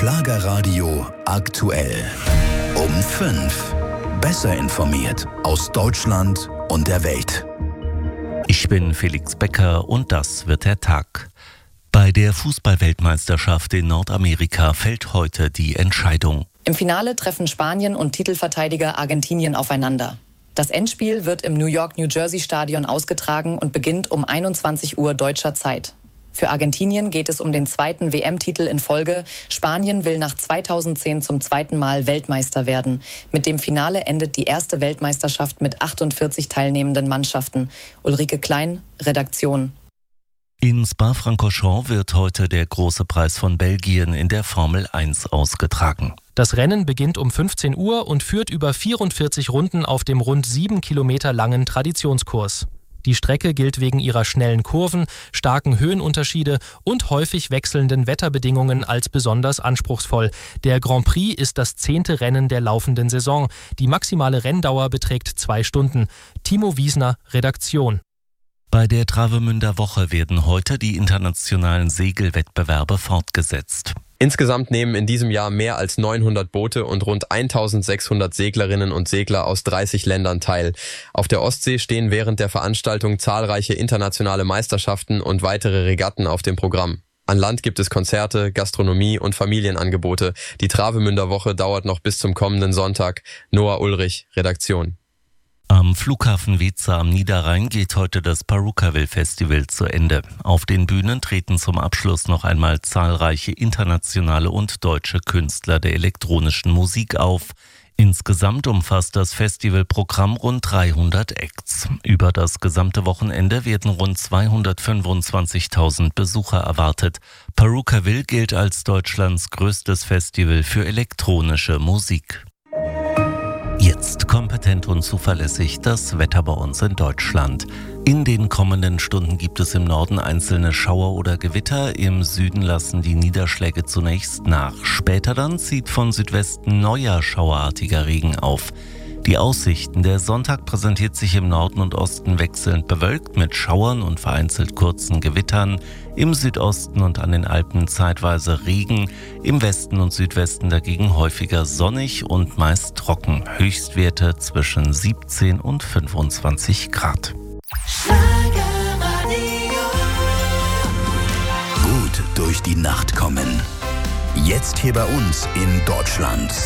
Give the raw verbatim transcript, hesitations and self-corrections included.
Schlagerradio aktuell. Um fünf. Besser informiert aus Deutschland und der Welt. Ich bin Felix Becker und das wird der Tag. Bei der Fußball-Weltmeisterschaft in Nordamerika fällt heute die Entscheidung. Im Finale treffen Spanien und Titelverteidiger Argentinien aufeinander. Das Endspiel wird im New York-New Jersey-Stadion ausgetragen und beginnt um einundzwanzig Uhr deutscher Zeit. Für Argentinien geht es um den zweiten W M-Titel in Folge. Spanien will nach zweitausendzehn zum zweiten Mal Weltmeister werden. Mit dem Finale endet die erste Weltmeisterschaft mit achtundvierzig teilnehmenden Mannschaften. Ulrike Klein, Redaktion. In Spa-Francorchamps wird heute der große Preis von Belgien in der Formel eins ausgetragen. Das Rennen beginnt um fünfzehn Uhr und führt über vierundvierzig Runden auf dem rund sieben Kilometer langen Traditionskurs. Die Strecke gilt wegen ihrer schnellen Kurven, starken Höhenunterschiede und häufig wechselnden Wetterbedingungen als besonders anspruchsvoll. Der Grand Prix ist das zehnte Rennen der laufenden Saison. Die maximale Renndauer beträgt zwei Stunden. Timo Wiesner, Redaktion. Bei der Travemünder Woche werden heute die internationalen Segelwettbewerbe fortgesetzt. Insgesamt nehmen in diesem Jahr mehr als neunhundert Boote und rund eintausendsechshundert Seglerinnen und Segler aus dreißig Ländern teil. Auf der Ostsee stehen während der Veranstaltung zahlreiche internationale Meisterschaften und weitere Regatten auf dem Programm. An Land gibt es Konzerte, Gastronomie und Familienangebote. Die Travemünder Woche dauert noch bis zum kommenden Sonntag. Noah Ulrich, Redaktion. Am Flughafen Weeze am Niederrhein geht heute das Purukaville Festival zu Ende. Auf den Bühnen treten zum Abschluss noch einmal zahlreiche internationale und deutsche Künstler der elektronischen Musik auf. Insgesamt umfasst das Festivalprogramm rund dreihundert Acts. Über das gesamte Wochenende werden rund zweihundertfünfundzwanzigtausend Besucher erwartet. Purukaville gilt als Deutschlands größtes Festival für elektronische Musik. Jetzt kompetent und zuverlässig das Wetter bei uns in Deutschland. In den kommenden Stunden gibt es im Norden einzelne Schauer oder Gewitter. Im Süden lassen die Niederschläge zunächst nach. Später dann zieht von Südwesten neuer schauerartiger Regen auf. Die Aussichten: Der Sonntag präsentiert sich im Norden und Osten wechselnd bewölkt mit Schauern und vereinzelt kurzen Gewittern. Im Südosten und an den Alpen zeitweise Regen. Im Westen und Südwesten dagegen häufiger sonnig und meist trocken. Höchstwerte zwischen siebzehn und fünfundzwanzig Grad. Gut durch die Nacht kommen. Jetzt hier bei uns in Deutschland.